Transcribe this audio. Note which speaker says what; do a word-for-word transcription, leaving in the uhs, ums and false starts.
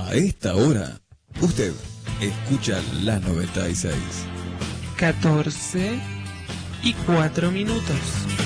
Speaker 1: A esta hora, usted escucha la noventa y seis.
Speaker 2: catorce y cuatro minutos.